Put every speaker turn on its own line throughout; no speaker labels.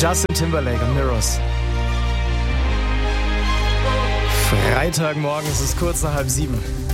Justin Timberlake und Mirrors. Freitagmorgen, es ist kurz nach 6:30.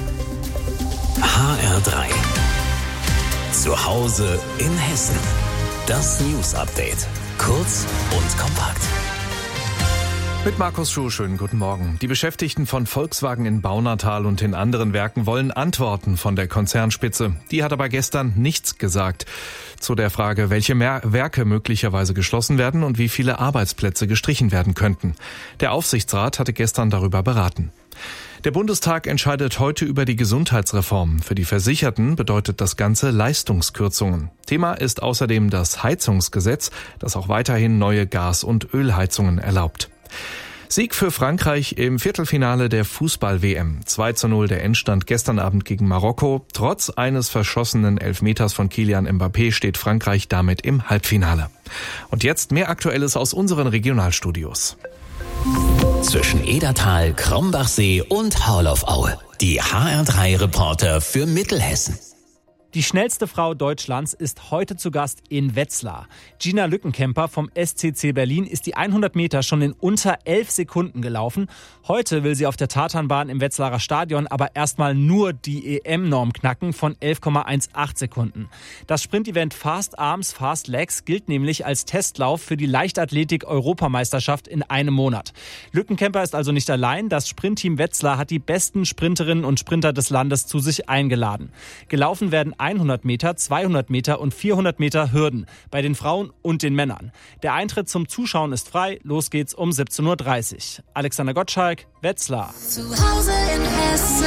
HR3. Zu Hause in Hessen. Das News Update. Kurz und kompakt.
Mit Markus Schuh, schönen guten Morgen. Die Beschäftigten von Volkswagen in Baunatal und in anderen Werken wollen Antworten von der Konzernspitze. Die hat aber gestern nichts gesagt zu der Frage, welche Werke möglicherweise geschlossen werden und wie viele Arbeitsplätze gestrichen werden könnten. Der Aufsichtsrat hatte gestern darüber beraten. Der Bundestag entscheidet heute über die Gesundheitsreform. Für die Versicherten bedeutet das Ganze Leistungskürzungen. Thema ist außerdem das Heizungsgesetz, das auch weiterhin neue Gas- und Ölheizungen erlaubt. Sieg für Frankreich im Viertelfinale der Fußball-WM. 2:0 der Endstand gestern Abend gegen Marokko. Trotz eines verschossenen Elfmeters von Kylian Mbappé steht Frankreich damit im Halbfinale. Und jetzt mehr Aktuelles aus unseren Regionalstudios.
Zwischen Edertal, Krombachsee und Haurloff-Aue. Die HR3-Reporter für Mittelhessen.
Die schnellste Frau Deutschlands ist heute zu Gast in Wetzlar. Gina Lückenkämper vom SCC Berlin ist die 100 Meter schon in unter 11 Sekunden gelaufen. Heute will sie auf der Tatanbahn im Wetzlarer Stadion aber erstmal nur die EM-Norm knacken von 11,18 Sekunden. Das Sprint-Event Fast Arms, Fast Legs gilt nämlich als Testlauf für die Leichtathletik-Europameisterschaft in einem Monat. Lückenkämper ist also nicht allein. Das Sprintteam Wetzlar hat die besten Sprinterinnen und Sprinter des Landes zu sich eingeladen. Gelaufen werden 100 Meter, 200 Meter und 400 Meter Hürden bei den Frauen und den Männern. Der Eintritt zum Zuschauen ist frei. Los geht's um 17:30 Uhr. Alexander Gottschalk, Wetzlar.
Zu Hause in Hessen.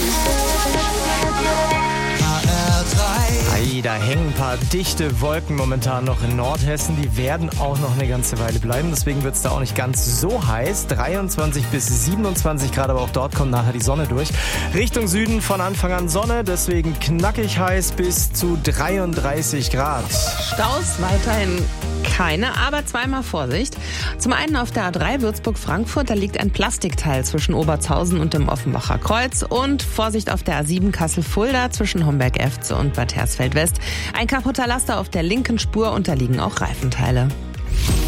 Ei, da hängen ein paar dichte Wolken momentan noch in Nordhessen. Die werden auch noch eine ganze Weile bleiben. Deswegen wird es da auch nicht ganz so heiß. 23 bis 27 Grad, aber auch dort kommt nachher die Sonne durch. Richtung Süden von Anfang an Sonne, deswegen knackig heiß bis zu 33 Grad.
Staus weiterhin keine, aber zweimal Vorsicht. Zum einen auf der A3 Würzburg-Frankfurt, da liegt ein Plastikteil zwischen Obertshausen und dem Offenbacher Kreuz. Und Vorsicht auf der A7 Kassel-Fulda zwischen Homberg-Efze und Bad Hersfeld-West. Ein kaputter Laster auf der linken Spur und da liegen auch Reifenteile.